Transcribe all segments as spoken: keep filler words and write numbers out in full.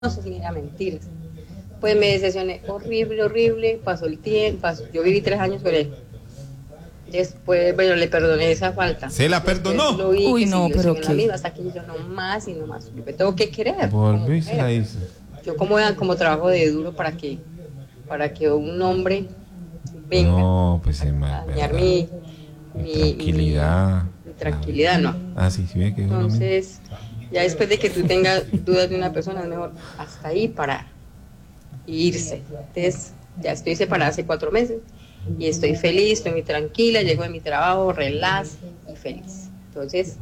sé si era mentiras. Pues me decepcioné horrible, horrible, pasó el tiempo, pasó- yo viví tres años con él. Después, bueno, le perdoné esa falta. ¿Se la Después perdonó? Lo vi Uy, que no, siguió pero siendo la qué. misma, hasta que yo no más y no más. Yo me tengo que querer. como Volviste mujer. ahí. Yo como, como trabajo de duro para que, para que un hombre venga No, pues es a más. dañar verdad. mi, Mi mi, tranquilidad. mi- mi tranquilidad, ¿no? Ah, sí, sí, ve que es lo mismo. Entonces, ya después de que tú tengas dudas de una persona, es mejor hasta ahí parar y irse. Entonces, ya estoy separada hace cuatro meses y estoy feliz, estoy muy tranquila, llego de mi trabajo, relax y feliz. Entonces,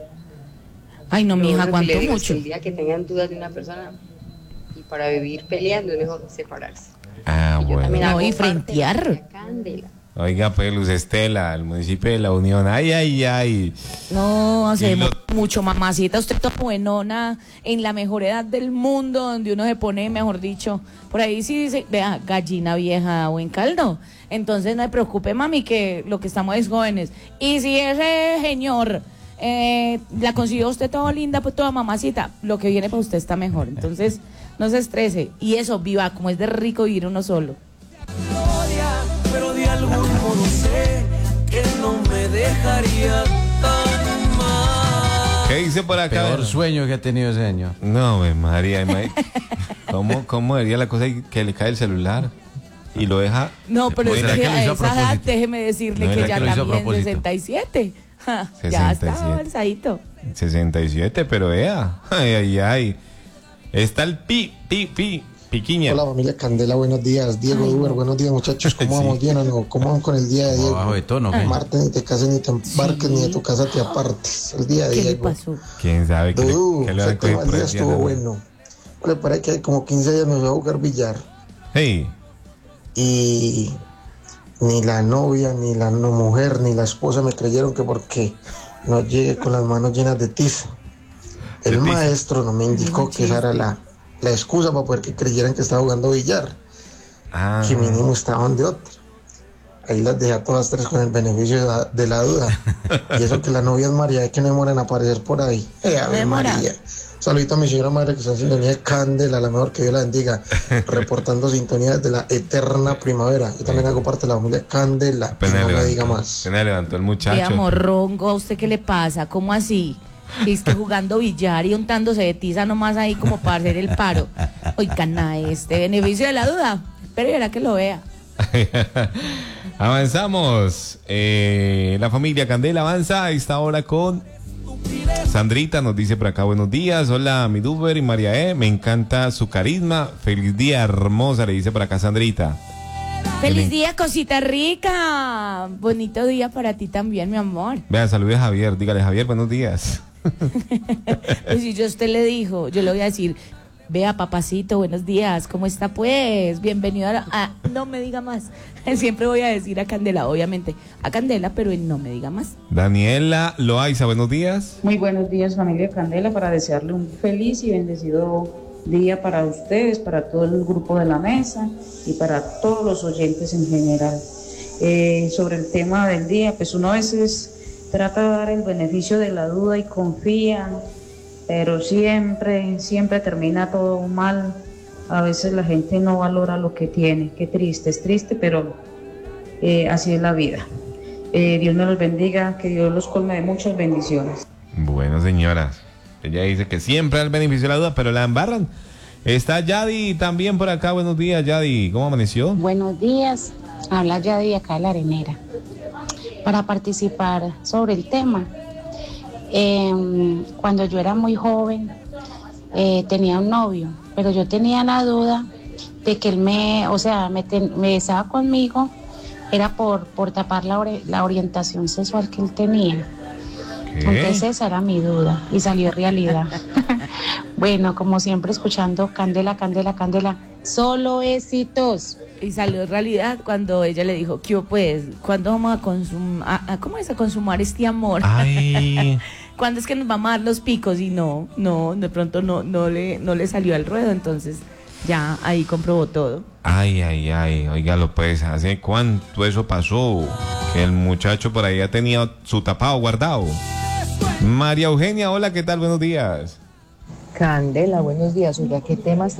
Ay, no, lo mija, único que aguanto le digo es que mucho. el día que tengan dudas de una persona y para vivir peleando es mejor separarse. Ah, Y yo también bueno. No, hago y parte de frentear. la Candela. Oiga, pues Luz Estela, el municipio de La Unión. Ay, ay, ay. No, hacemos lo- mucho, mamacita. Usted toda buenona, en la mejor edad del mundo, donde uno se pone, mejor dicho, por ahí sí dice, vea, gallina vieja o en caldo. Entonces no se preocupe, mami, que lo que estamos es jóvenes. Y si ese señor eh, la consiguió usted toda linda, pues toda mamacita, lo que viene para usted está mejor. Entonces no se estrese. Y eso, viva, como es de rico vivir uno solo. Pero de algún modo sé que no me dejaría tan mal. ¿Qué dice por acá? Peor sueño que ha tenido ese señor. No, pues, María, María. ¿Cómo, ¿Cómo sería la cosa ahí que le cae el celular y lo deja? No, pero es ¿Será que que lo a hizo a esa edad, propósito? déjeme decirle No, que ¿será ya que lo hizo a también propósito? sesenta y siete. Ja, ya sesenta y está siete. avanzadito. sesenta y siete, pero vea. Ay, ay, ay. Está el pi, pi, pi, piquiña. Hola familia Candela, buenos días. Diego Uber, buenos días muchachos. ¿Cómo Sí. vamos? ¿Bien o no? ¿Cómo van con el día de Como Diego? Abajo de tono, ¿qué? Marte, ni te cases, ni te embarques, Sí. ni de tu casa te apartes. El día de ¿Qué le Diego. pasó? ¿Quién sabe qué le, Dudu, qué le van a ese coger tema por del día aquí? estuvo bueno. Le parece que como quince días me fui a jugar billar. Hey, Y ni la novia, ni la no mujer, ni la esposa me creyeron que porque no llegué con las manos llenas de tiza. El De tiza. maestro no me indicó que esa era la, la excusa para poder que creyeran que estaba jugando billar. ah, Que mínimo estaban de otra. Ahí las dejé a todas tres con el beneficio de la, de la duda. Y eso que la novia es María, es que no demoran a aparecer por ahí. Eh, Ave demora. María. Saludito a mi señora madre que está en sintonía de Candela, la mejor que Dios la bendiga, reportando sintonía desde la eterna primavera. Yo también hago parte de la familia Candela, y apenas no me levantó, diga más. apenas levantó el Qué muchacho. amorrongo, ¿a usted qué le pasa? ¿Cómo así? Es que jugando billar y untándose de tiza nomás ahí como para hacer el paro. Oigan, a este beneficio de la duda. Pero verá que lo vea. Avanzamos. Eh, la familia Candela avanza a esta hora con Sandrita. Nos dice por acá, buenos días. Hola, mi Duber y María E. Me encanta su carisma. Feliz día, hermosa, le dice por acá Sandrita. Feliz día, cosita rica. Bonito día para ti también, mi amor. Vea, salude a Javier. Dígale, Javier, buenos días. Pues si yo a usted le dijo, yo le voy a decir, vea, papacito, buenos días, ¿cómo está pues? Bienvenido a, la- a- no me diga más. Siempre voy a decir a Candela, obviamente, a Candela, pero en no me diga más. Daniela Loaiza, buenos días. Muy buenos días familia Candela, para desearle un feliz y bendecido día para ustedes, para todo el grupo de la mesa y para todos los oyentes en general. Eh, sobre el tema del día, pues uno a veces trata de dar el beneficio de la duda y confía, pero siempre, siempre termina todo mal. A veces la gente no valora lo que tiene. Qué triste, es triste, pero eh, así es la vida. Eh, Dios me los bendiga, que Dios los colme de muchas bendiciones. Bueno, señoras. Ella dice que siempre al beneficio de la duda, pero la embarran. Está Yadi también por acá. Buenos días, Yadi. ¿Cómo amaneció? Buenos días, habla ya de acá de La Arenera. Para participar sobre el tema, eh, cuando yo era muy joven, eh, tenía un novio, pero yo tenía la duda de que él me, o sea, me, ten- me besaba conmigo, era por, por tapar la, ori- la orientación sexual que él tenía. Entonces esa era mi duda y salió realidad. Bueno, como siempre escuchando Candela, Candela, Candela, solo éxitos. Y salió realidad cuando ella le dijo, ¿qué hubo, pues? ¿Cuándo vamos a consumar, a, a- cómo es a consumar este amor? Ay, ¿Cuándo es que nos vamos a dar los picos? Y no, no, de pronto no, no le, no le salió al ruedo, entonces ya ahí comprobó todo. ay, ay, ay. Óigalo, pues, ¿hace cuánto eso pasó? Que el muchacho por ahí ya tenía su tapado guardado. María Eugenia, hola, ¿qué tal? Buenos días. Candela, buenos días. Oiga, ¿qué temas